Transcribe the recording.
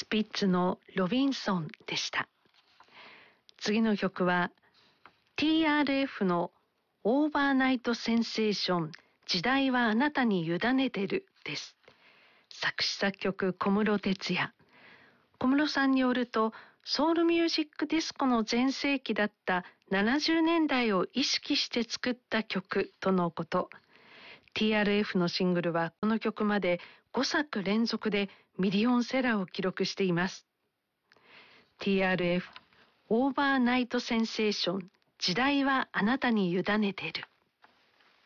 スピッツのロビンソンでした。次の曲は TRF のオーバーナイトセンセーション、時代はあなたに委ねてるです。作詞作曲小室哲哉。小室さんによると、ソウルミュージックディスコの全盛期だった70年代を意識して作った曲とのこと。TRF のシングルはこの曲まで5作連続でミリオンセラーを記録しています。TRF オーバーナイトセンセーション、時代はあなたに委ねてる。